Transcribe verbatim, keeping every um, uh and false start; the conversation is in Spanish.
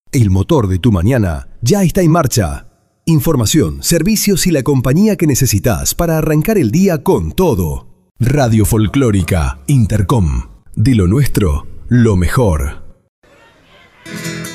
El motor de tu mañana ya está en marcha. Información, servicios y la compañía que necesitas para arrancar el día con todo. Radio Folclórica Intercom. De lo nuestro, lo mejor.